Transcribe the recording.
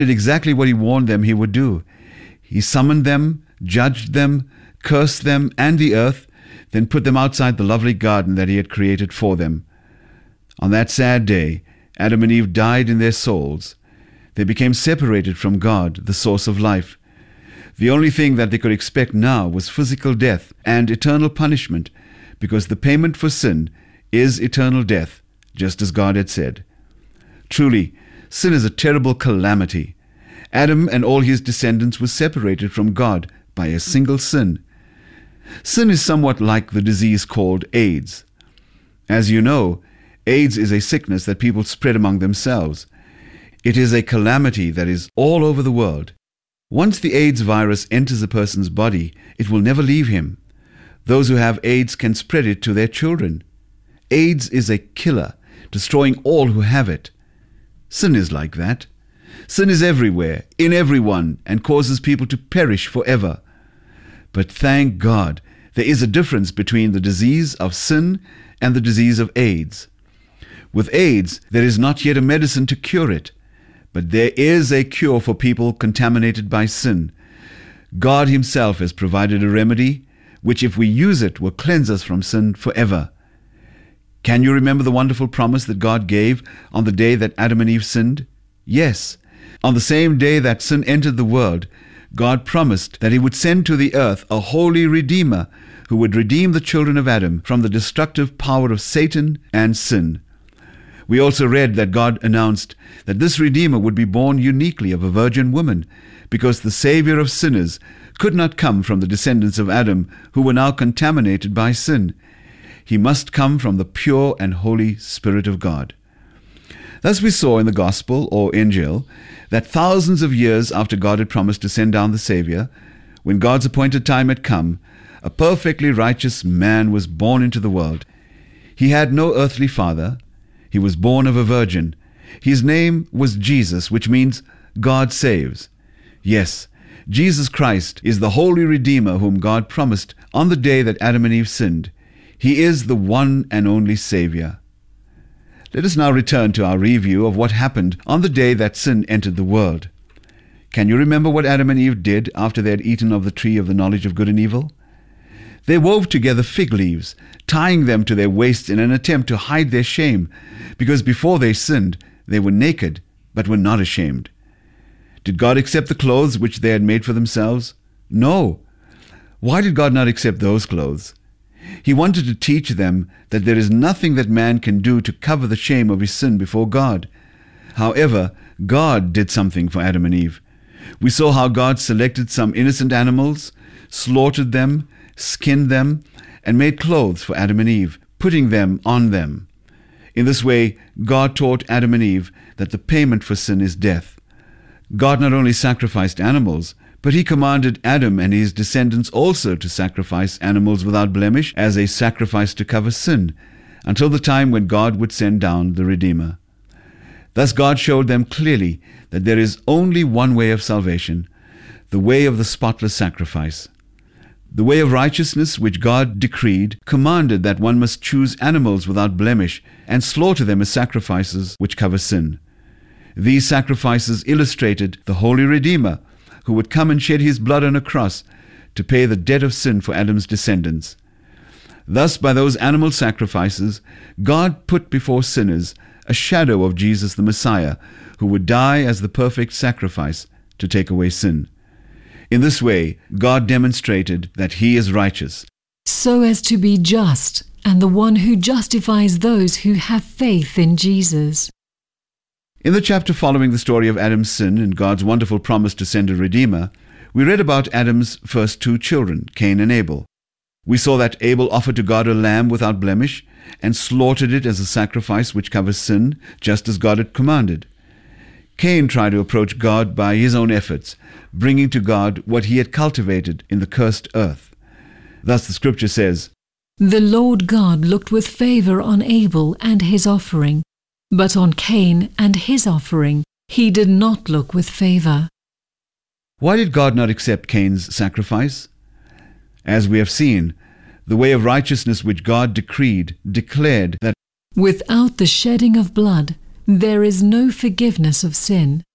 did exactly what he warned them he would do. He summoned them, judged them, cursed them and the earth, then put them outside the lovely garden that he had created for them. On that sad day, Adam and Eve died in their souls. They became separated from God, the source of life. The only thing that they could expect now was physical death and eternal punishment, because the payment for sin is eternal death, just as God had said. Truly, sin is a terrible calamity. Adam and all his descendants were separated from God by a single sin. Sin is somewhat like the disease called AIDS. As you know, AIDS is a sickness that people spread among themselves. It is a calamity that is all over the world. Once the AIDS virus enters a person's body, it will never leave him. Those who have AIDS can spread it to their children. AIDS is a killer, destroying all who have it. Sin is like that. Sin is everywhere, in everyone, and causes people to perish forever. But thank God, there is a difference between the disease of sin and the disease of AIDS. With AIDS, there is not yet a medicine to cure it, but there is a cure for people contaminated by sin. God himself has provided a remedy, which if we use it will cleanse us from sin forever. Can you remember the wonderful promise that God gave on the day that Adam and Eve sinned? Yes. On the same day that sin entered the world, God promised that he would send to the earth a holy Redeemer who would redeem the children of Adam from the destructive power of Satan and sin. We also read that God announced that this Redeemer would be born uniquely of a virgin woman, because the Savior of sinners could not come from the descendants of Adam, who were now contaminated by sin. He must come from the pure and holy Spirit of God. Thus we saw in the Gospel, or Injil, that thousands of years after God had promised to send down the Savior, when God's appointed time had come, a perfectly righteous man was born into the world. He had no earthly father. He was born of a virgin. His name was Jesus, which means God saves. Yes, Jesus Christ is the holy Redeemer whom God promised on the day that Adam and Eve sinned. He is the one and only Savior. Let us now return to our review of what happened on the day that sin entered the world. Can you remember what Adam and Eve did after they had eaten of the tree of the knowledge of good and evil? They wove together fig leaves, tying them to their waists in an attempt to hide their shame, because before they sinned, they were naked, but were not ashamed. Did God accept the clothes which they had made for themselves? No. Why did God not accept those clothes? He wanted to teach them that there is nothing that man can do to cover the shame of his sin before God. However, God did something for Adam and Eve. We saw how God selected some innocent animals, slaughtered them, skinned them, and made clothes for Adam and Eve, putting them on them. In this way, God taught Adam and Eve that the payment for sin is death. God not only sacrificed animals, but he commanded Adam and his descendants also to sacrifice animals without blemish as a sacrifice to cover sin, until the time when God would send down the Redeemer. Thus God showed them clearly that there is only one way of salvation, the way of the spotless sacrifice. The way of righteousness which God decreed commanded that one must choose animals without blemish and slaughter them as sacrifices which cover sin. These sacrifices illustrated the holy Redeemer, who would come and shed his blood on a cross to pay the debt of sin for Adam's descendants. Thus, by those animal sacrifices, God put before sinners a shadow of Jesus the Messiah, who would die as the perfect sacrifice to take away sin. In this way, God demonstrated that he is righteous, so as to be just, and the one who justifies those who have faith in Jesus. In the chapter following the story of Adam's sin and God's wonderful promise to send a Redeemer, we read about Adam's first two children, Cain and Abel. We saw that Abel offered to God a lamb without blemish and slaughtered it as a sacrifice which covers sin, just as God had commanded. Cain tried to approach God by his own efforts, bringing to God what he had cultivated in the cursed earth. Thus the scripture says, "The Lord God looked with favor on Abel and his offering, but on Cain and his offering he did not look with favor." Why did God not accept Cain's sacrifice? As we have seen, the way of righteousness which God decreed declared that without the shedding of blood there is no forgiveness of sin.